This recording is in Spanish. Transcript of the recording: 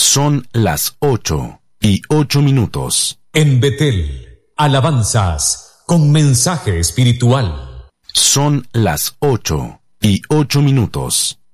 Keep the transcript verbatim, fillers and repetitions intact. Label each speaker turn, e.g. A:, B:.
A: Son las ocho y ocho minutos.
B: En Betel, alabanzas con mensaje espiritual.
A: Son las ocho y ocho minutos.